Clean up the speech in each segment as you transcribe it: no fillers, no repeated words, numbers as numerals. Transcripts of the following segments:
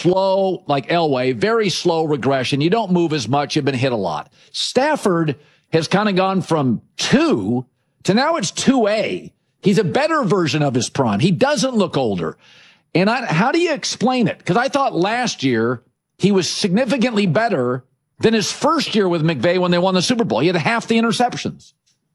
slow, like Elway, very slow regression. You don't move as much. You've been hit a lot. Stafford has kind of gone from 2 to now it's 2A. He's a better version of his prime. He doesn't look older. And how do you explain it? Because I thought last year he was significantly better than his first year with McVay when they won the Super Bowl. He had half the interceptions.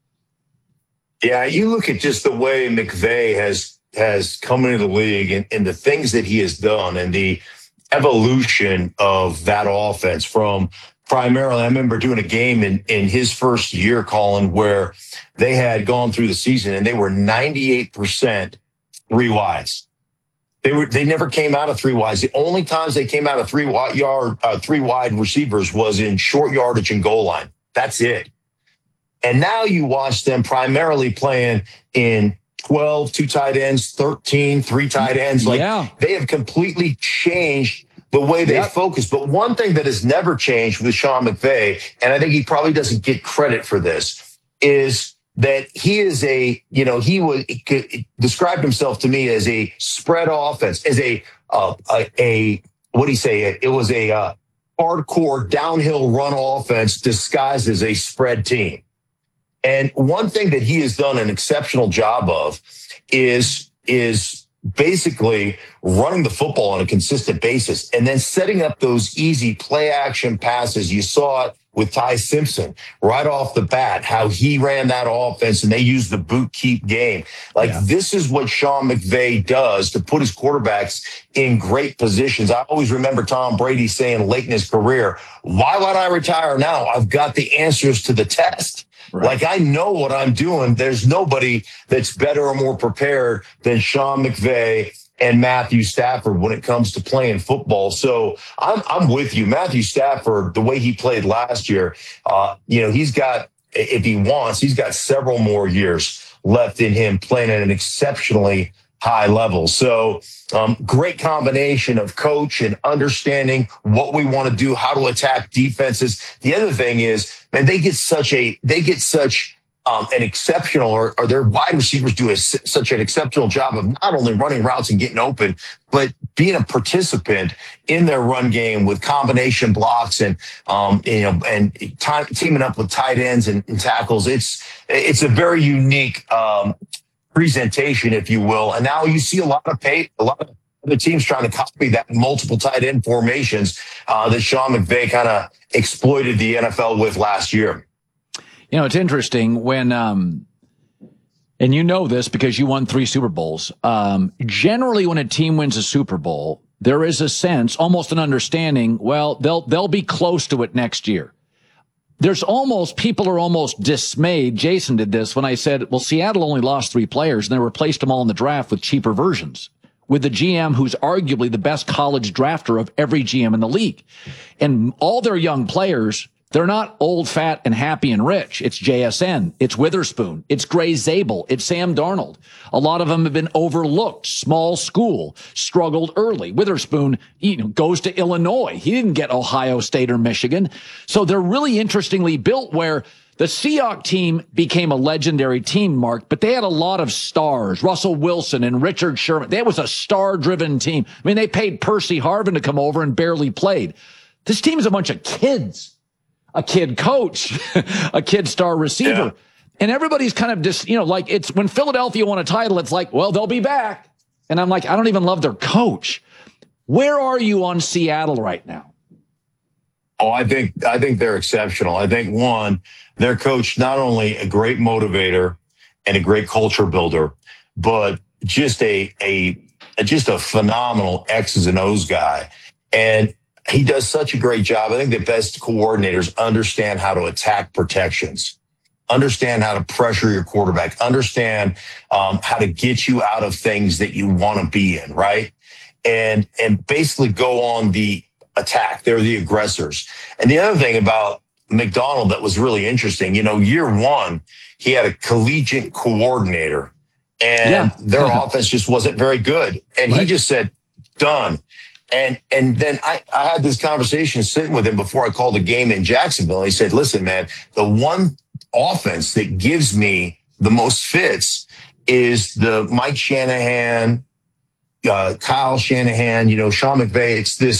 Yeah, you look at just the way McVay has come into the league and the things that he has done and the evolution of that offense from primarily, I remember doing a game in his first year, Colin, where they had gone through the season and they were 98% 3 wides. They never came out of 3 wides. The only times they came out of 3 wide receivers was in short yardage and goal line. That's it. And now you watch them primarily playing in 12, 2 tight ends, 13, 3 tight ends. They have completely changed the way they focus. But one thing that has never changed with Sean McVay, and I think he probably doesn't get credit for this, is that he is he described himself to me as a spread offense, as a what do you say? It was a hardcore downhill run offense disguised as a spread team. And one thing that he has done an exceptional job of is basically running the football on a consistent basis and then setting up those easy play action passes. You saw it with Ty Simpson right off the bat, how he ran that offense and they used the boot keep game. This is what Sean McVay does to put his quarterbacks in great positions. I always remember Tom Brady saying late in his career, why would I retire now? I've got the answers to the test. Right. I know what I'm doing. There's nobody that's better or more prepared than Sean McVay and Matthew Stafford when it comes to playing football. So I'm with you. Matthew Stafford, the way he played last year, he's got, if he wants, he's got several more years left in him playing at an exceptionally high level. So great combination of coach and understanding what we want to do, how to attack defenses. The other thing is, man, they get such an exceptional, or their wide receivers do such an exceptional job of not only running routes and getting open, but being a participant in their run game with combination blocks and teaming up with tight ends and tackles. It's a very unique presentation, if you will. And now you see a lot of the teams trying to copy that multiple tight end formations that Sean McVay kind of exploited the NFL with last year. It's interesting when, and you know this because you won 3 Super Bowls. Generally, when a team wins a Super Bowl, there is a sense, almost an understanding, well, they'll be close to it next year. People are almost dismayed. Jason did this when I said, well, Seattle only lost 3 players and they replaced them all in the draft with cheaper versions, with the GM who's arguably the best college drafter of every GM in the league. And all their young players, they're not old, fat, and happy and rich. It's JSN. It's Witherspoon. It's Gray Zabel. It's Sam Darnold. A lot of them have been overlooked. Small school, struggled early. Witherspoon, goes to Illinois. He didn't get Ohio State or Michigan. So they're really interestingly built where the Seahawks team became a legendary team, Mark, but they had a lot of stars. Russell Wilson and Richard Sherman. That was a star-driven team. I mean, they paid Percy Harvin to come over and barely played. This team is a bunch of kids. A kid coach, a kid star receiver. Yeah. And everybody's kind of just, it's when Philadelphia won a title, it's like, well, they'll be back. And I'm like, I don't even love their coach. Where are you on Seattle right now? Oh, I think they're exceptional. I think, one, their coach, not only a great motivator and a great culture builder, but just a phenomenal X's and O's guy. And he does such a great job. I think the best coordinators understand how to attack protections, understand how to pressure your quarterback, understand how to get you out of things that you want to be in, right? And basically go on the attack. They're the aggressors. And the other thing about McDonald that was really interesting, year 1, he had a collegiate coordinator and their offense just wasn't very good. And he just said, done. And then I had this conversation sitting with him before I called the game in Jacksonville. He said, listen, man, the one offense that gives me the most fits is the Mike Shanahan, Kyle Shanahan, Sean McVay. It's this